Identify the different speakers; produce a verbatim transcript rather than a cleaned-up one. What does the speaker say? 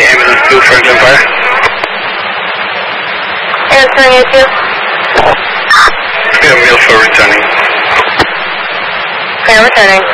Speaker 1: ambulance two, Franklin Fire.
Speaker 2: Answering you two.
Speaker 1: Yeah, Milford returning.
Speaker 2: Okay, returning.